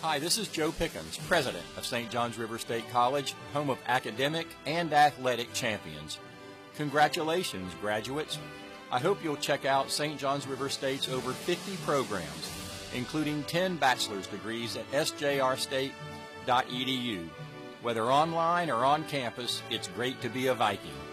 Hi, this is Joe Pickens, President of St. Johns River State College, home of academic and athletic champions. Congratulations, graduates. I hope you'll check out St. Johns River State's over 50 programs, including 10 bachelor's degrees at sjrstate.edu. Whether online or on campus, it's great to be a Viking.